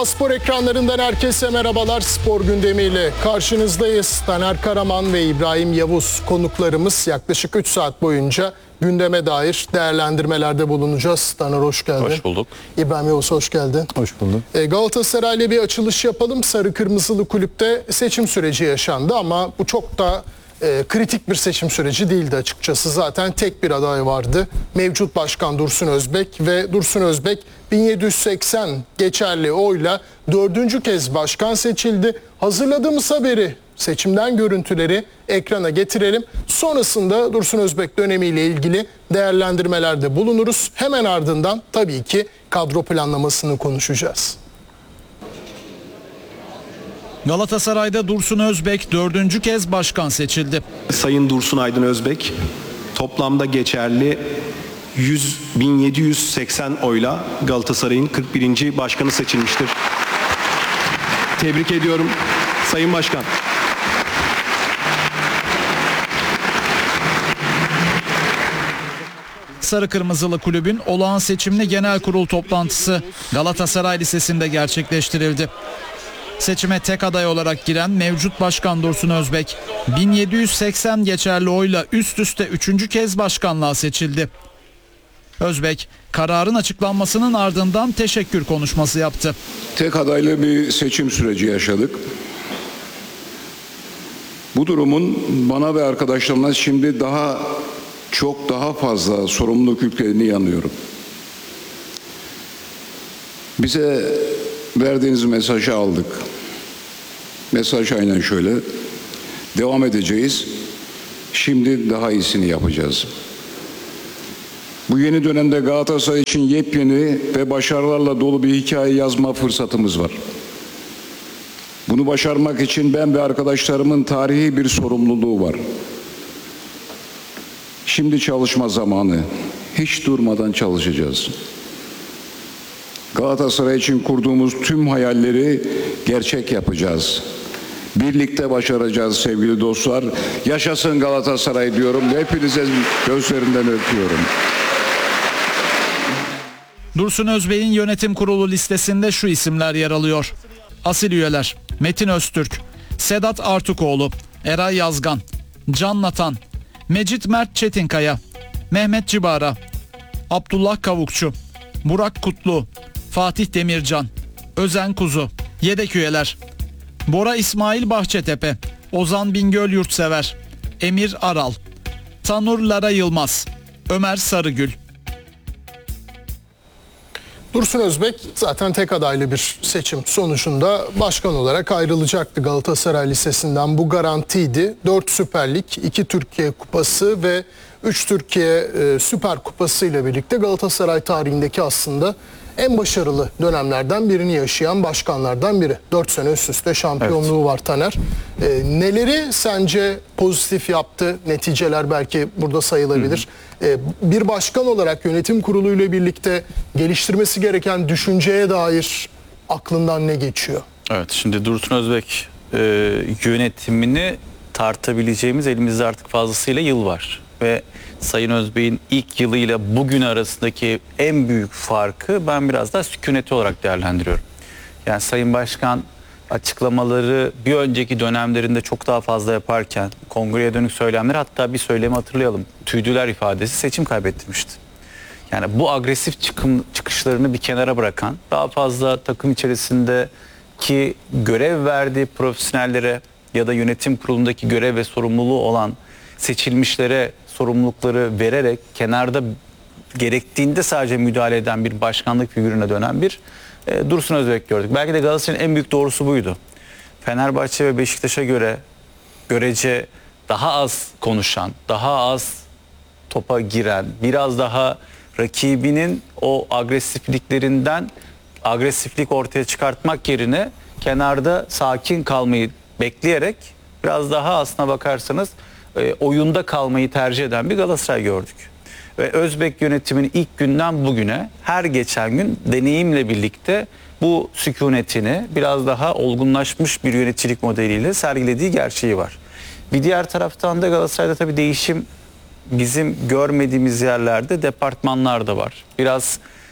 A-Spor ekranlarından herkese merhabalar. Spor gündemiyle karşınızdayız. Taner Karaman ve İbrahim Yavuz konuklarımız. Yaklaşık 3 saat boyunca gündeme dair değerlendirmelerde bulunacağız. Taner hoş geldin. Hoş bulduk. İbrahim Yavuz hoş geldin. Hoş bulduk. Galatasaray'la bir açılış yapalım. Sarı Kırmızılı kulüpte seçim süreci yaşandı ama bu çok da kritik bir seçim süreci değildi açıkçası. Zaten tek bir aday vardı. Mevcut başkan Dursun Özbek ve Dursun Özbek 1780 geçerli oyla 4. kez başkan seçildi. Hazırladığımız haberi, seçimden görüntüleri ekrana getirelim. Sonrasında Dursun Özbek dönemiyle ilgili değerlendirmelerde bulunuruz. Hemen ardından tabii ki kadro planlamasını konuşacağız. Galatasaray'da Dursun Özbek 4. kez başkan seçildi. Sayın Dursun Aydın Özbek toplamda geçerli 1780 oyla Galatasaray'ın 41. başkanı seçilmiştir. Tebrik ediyorum Sayın Başkan. Sarı Kırmızılı kulübün olağan seçimli genel kurul toplantısı Galatasaray Lisesi'nde gerçekleştirildi. Seçime tek aday olarak giren mevcut başkan Dursun Özbek 1780 geçerli oyla üst üste 3. kez başkanlığa seçildi. Özbek kararın açıklanmasının ardından teşekkür konuşması yaptı. Tek adaylı bir seçim süreci yaşadık. Bu durumun bana ve arkadaşlarıma şimdi daha fazla sorumluluk yüklediğini inanıyorum. Bize verdiğiniz mesajı aldık. Mesaj aynen şöyle: devam edeceğiz. Şimdi daha iyisini yapacağız. Bu yeni dönemde Galatasaray için yepyeni ve başarılarla dolu bir hikaye yazma fırsatımız var. Bunu başarmak için ben ve arkadaşlarımın tarihi bir sorumluluğu var. Şimdi çalışma zamanı. Hiç durmadan çalışacağız. Galatasaray için kurduğumuz tüm hayalleri gerçek yapacağız. Birlikte başaracağız sevgili dostlar. Yaşasın Galatasaray diyorum. Hepinize gözlerinden öpüyorum. Dursun Özbek'in yönetim kurulu listesinde şu isimler yer alıyor. Asil üyeler: Metin Öztürk, Sedat Artukoğlu, Eray Yazgan, Can Natan, Mecit Mert Çetinkaya, Mehmet Cibara, Abdullah Kavukçu, Burak Kutlu, Fatih Demircan, Özen Kuzu. Yedek üyeler: Bora İsmail Bahçetepe, Ozan Bingöl Yurtsever, Emir Aral, Tanur Lara Yılmaz, Ömer Sarıgül. Dursun Özbek zaten tek adaylı bir seçim sonucunda başkan olarak ayrılacaktı Galatasaray Lisesi'nden. Bu garantiydi. 4 Süper Lig, 2 Türkiye Kupası ve 3 Türkiye Süper Kupası ile birlikte Galatasaray tarihindeki aslında en başarılı dönemlerden birini yaşayan başkanlardan biri. 4 sene üst üste şampiyonluğu var Taner. Neleri sence pozitif yaptı? Neticeler belki burada sayılabilir. Bir başkan olarak yönetim kuruluyla birlikte geliştirmesi gereken düşünceye dair aklından ne geçiyor? Evet, şimdi Dursun Özbek yönetimini tartabileceğimiz elimizde artık fazlasıyla yıl var. Ve Sayın Özbek'in ilk yılıyla bugün arasındaki en büyük farkı ben biraz daha sükuneti olarak değerlendiriyorum. Yani Sayın Başkan açıklamaları bir önceki dönemlerinde çok daha fazla yaparken kongreye dönük söylemler, hatta bir söylemi hatırlayalım. Tüydüler ifadesi seçim kaybettirmişti. Yani bu agresif çıkışlarını bir kenara bırakan, daha fazla takım içerisindeki görev verdiği profesyonellere ya da yönetim kurulundaki görev ve sorumluluğu olan seçilmişlere sorumlulukları vererek kenarda gerektiğinde sadece müdahale eden bir başkanlık figürüne dönen bir Dursun Özbek gördük. Belki de Galatasaray'ın en büyük doğrusu buydu. Fenerbahçe ve Beşiktaş'a göre görece daha az konuşan, daha az topa giren, biraz daha rakibinin o agresiflik ortaya çıkartmak yerine kenarda sakin kalmayı bekleyerek biraz daha aslına bakarsanız oyunda kalmayı tercih eden bir Galatasaray gördük. Ve Özbek yönetiminin ilk günden bugüne her geçen gün deneyimle birlikte bu sükunetini biraz daha olgunlaşmış bir yöneticilik modeliyle sergilediği gerçeği var. Bir diğer taraftan da Galatasaray'da tabii değişim bizim görmediğimiz yerlerde departmanlar da var. Biraz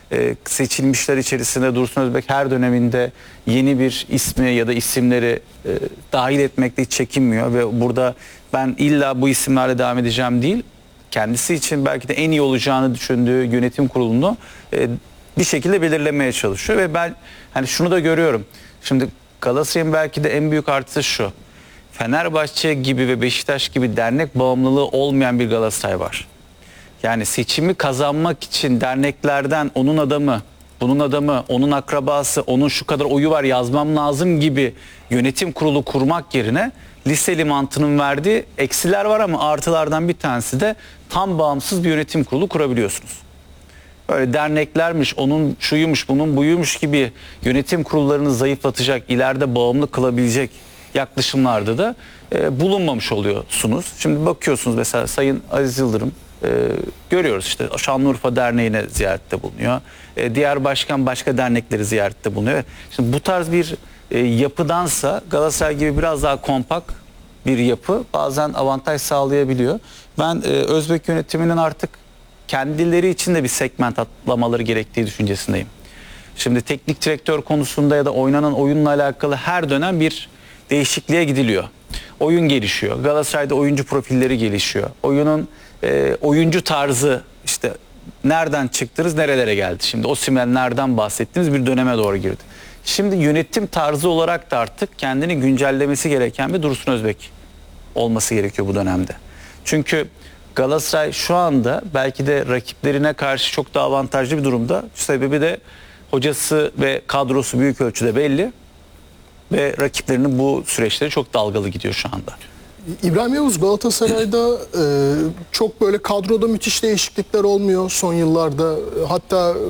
Seçilmişler içerisinde Dursun Özbek her döneminde yeni bir ismi ya da isimleri dahil etmekte hiç çekinmiyor ve burada ben illa bu isimlerle devam edeceğim değil, kendisi için belki de en iyi olacağını düşündüğü yönetim kurulunu bir şekilde belirlemeye çalışıyor ve ben hani şunu da görüyorum. Şimdi Galatasaray'ın belki de en büyük artısı şu. Fenerbahçe gibi ve Beşiktaş gibi dernek bağımlılığı olmayan bir Galatasaray var. Yani seçimi kazanmak için derneklerden onun adamı, bunun adamı, onun akrabası, onun şu kadar oyu var yazmam lazım gibi yönetim kurulu kurmak yerine listeli mantığının verdiği eksiler var ama artılardan bir tanesi de tam bağımsız bir yönetim kurulu kurabiliyorsunuz. Böyle derneklermiş, onun şuymuş, bunun buymuş gibi yönetim kurullarını zayıflatacak, ileride bağımlı kılabilecek yaklaşımlarda da bulunmamış oluyorsunuz. Şimdi bakıyorsunuz mesela Sayın Aziz Yıldırım görüyoruz işte Şanlıurfa Derneği'ne ziyarette bulunuyor. Diğer başkan başka dernekleri ziyarette bulunuyor. Şimdi bu tarz bir yapıdansa Galatasaray gibi biraz daha kompakt bir yapı bazen avantaj sağlayabiliyor. Ben Özbek yönetiminin artık kendileri için de bir segment atlamaları gerektiği düşüncesindeyim. Şimdi teknik direktör konusunda ya da oynanan oyunla alakalı her dönem bir değişikliğe gidiliyor. Oyun gelişiyor. Galatasaray'da oyuncu profilleri gelişiyor. Oyunun oyuncu tarzı işte nereden çıktınız nerelere geldi. Şimdi Osimhen'lerden bahsettiğimiz bir döneme doğru girdi. Şimdi yönetim tarzı olarak da artık kendini güncellemesi gereken bir Dursun Özbek olması gerekiyor bu dönemde. Çünkü Galatasaray şu anda belki de rakiplerine karşı çok daha avantajlı bir durumda. Sebebi de hocası ve kadrosu büyük ölçüde belli ve rakiplerinin bu süreçleri çok dalgalı gidiyor şu anda. İbrahim Yavuz, Galatasaray'da çok böyle kadroda müthiş değişiklikler olmuyor son yıllarda. Hatta